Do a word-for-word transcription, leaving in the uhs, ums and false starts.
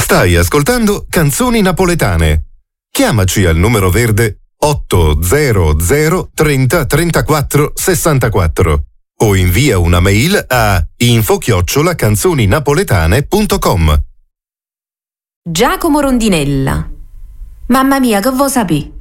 Stai ascoltando Canzoni Napoletane. Chiamaci al numero verde otto zero zero trenta trentaquattro sessantaquattro o invia una mail a info chiocciola canzoninapoletane punto com. Giacomo Rondinella. Mamma mia, che vuoi sapere?